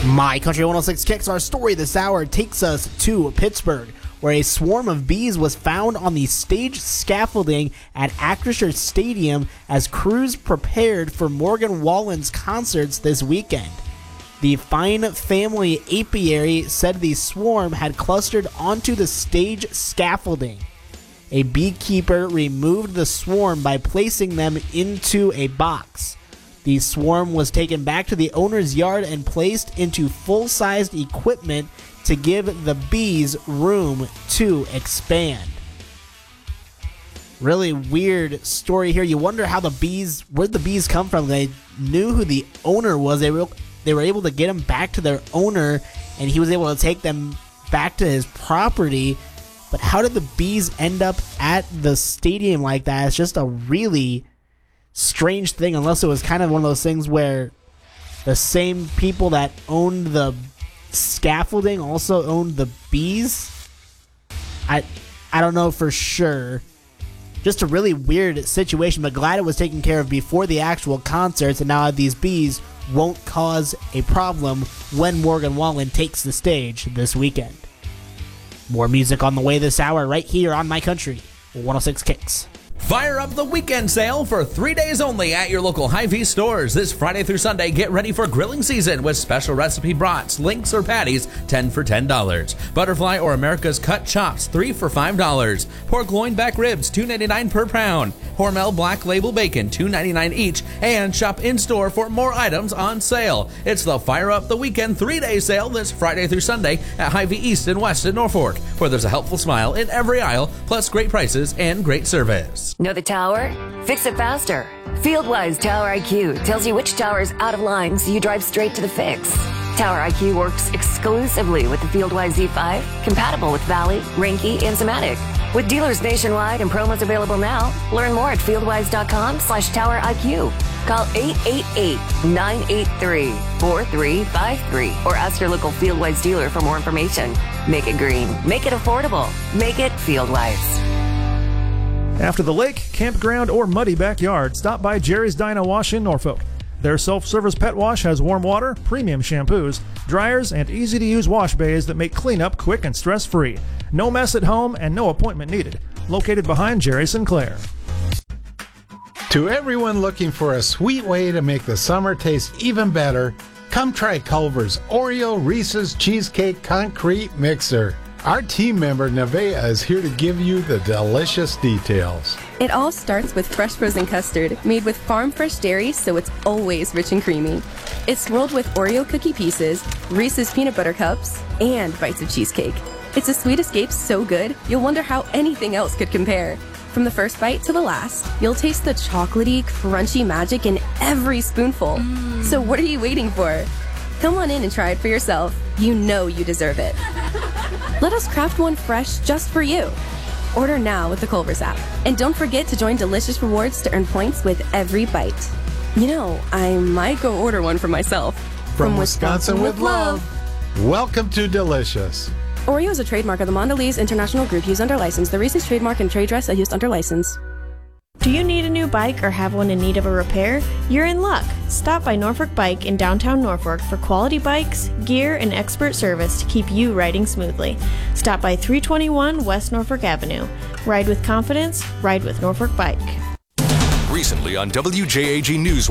My Country 106 Kicks. Our story this hour takes us to Pittsburgh, where a swarm of bees was found on the stage scaffolding at Acrisure Stadium as crews prepared for Morgan Wallen's concerts this weekend. The Fine Family Apiary said the swarm had clustered onto the stage scaffolding. A beekeeper removed the swarm by placing them into a box. The swarm was taken back to the owner's yard and placed into full-sized equipment to give the bees room to expand. Really weird story here. You wonder how where'd the bees come from? They knew who the owner was. They were able to get them back to their owner, and he was able to take them back to his property. But how did the bees end up at the stadium like that? It's just a really strange thing, unless it was kind of one of those things where the same people that owned the scaffolding also owned the bees. I don't know for sure. Just a really weird situation, but glad it was taken care of before the actual concerts, and now these bees won't cause a problem when Morgan Wallen takes the stage this weekend. More music on the way this hour right here on My Country 106 Kicks. Fire up the weekend sale for 3 days only at your local Hy-Vee stores. This Friday through Sunday, get ready for grilling season with special recipe brats, links, or patties, 10 for $10. Butterfly or America's Cut Chops, 3 for $5. Pork loin back ribs, $2.99 per pound. Hormel Black Label Bacon, $2.99 each. And shop in-store for more items on sale. It's the Fire Up the Weekend 3-day sale this Friday through Sunday at Hy-Vee East and West in Norfolk, where there's a helpful smile in every aisle, plus great prices and great service. Know the tower? Fix it faster. FieldWise Tower IQ tells you which tower is out of line so you drive straight to the fix. Tower IQ works exclusively with the FieldWise Z5, compatible with Valley, Renke, and Zematic. With dealers nationwide and promos available now, learn more at fieldwise.com/Tower IQ. Call 888-983-4353 or ask your local FieldWise dealer for more information. Make it green. Make it affordable. Make it FieldWise. After the lake, campground, or muddy backyard, stop by Jerry's Dino Wash in Norfolk. Their self-service pet wash has warm water, premium shampoos, dryers, and easy-to-use wash bays that make cleanup quick and stress-free. No mess at home and no appointment needed. Located behind Jerry Sinclair. To everyone looking for a sweet way to make the summer taste even better, come try Culver's Oreo Reese's Cheesecake Concrete Mixer. Our team member Nevaeh is here to give you the delicious details. It all starts with fresh frozen custard made with farm fresh dairy, so it's always rich and creamy. It's swirled with Oreo cookie pieces, Reese's peanut butter cups, and bites of cheesecake. It's a sweet escape so good, you'll wonder how anything else could compare. From the first bite to the last, you'll taste the chocolatey, crunchy magic in every spoonful. So what are you waiting for? Come on in and try it for yourself. You know you deserve it. Let us craft one fresh just for you. Order now with the Culver's app. And don't forget to join Delicious Rewards to earn points with every bite. You know, I might go order one for myself. From Wisconsin with love. Welcome to Delicious. Oreo is a trademark of the Mondelez International Group used under license. The Reese's trademark and trade dress are used under license. Do you need a new bike or have one in need of a repair? You're in luck. Stop by Norfolk Bike in downtown Norfolk for quality bikes, gear, and expert service to keep you riding smoothly. Stop by 321 West Norfolk Avenue. Ride with confidence, ride with Norfolk Bike. Recently on WJAG News